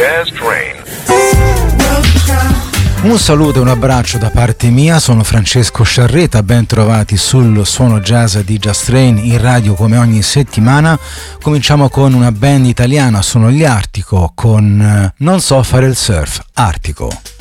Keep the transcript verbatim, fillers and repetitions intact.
Jazz Train. Un saluto e un abbraccio da parte mia, sono Francesco Sciarreta, ben trovati sul Suono Jazz di Jazz Train in radio come ogni settimana. Cominciamo con una band italiana, sono gli Artico, con Non so fare il surf, Artico.